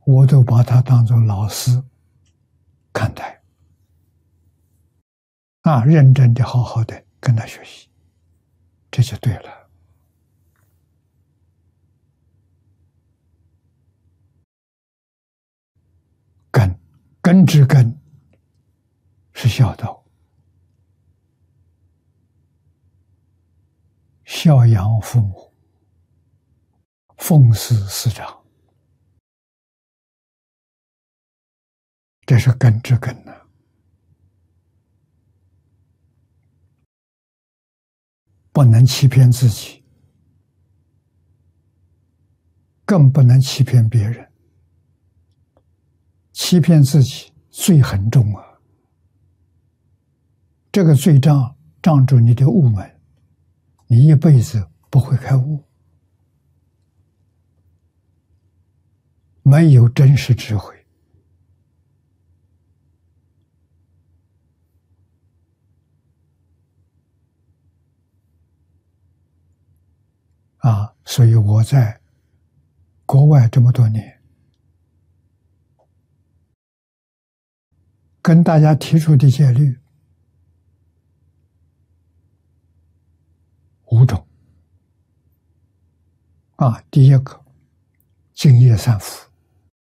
我都把他当作老师看待，认真的、好好的跟他学习，这就对了。根之根是孝道，孝养父母，奉事师长，这是根之根呢。不能欺骗自己，更不能欺骗别人。欺骗自己罪很重啊，这个罪障住你的悟门，你一辈子不会开悟，没有真实智慧。所以我在国外这么多年，跟大家提出的戒律5种。第一个，敬业三福。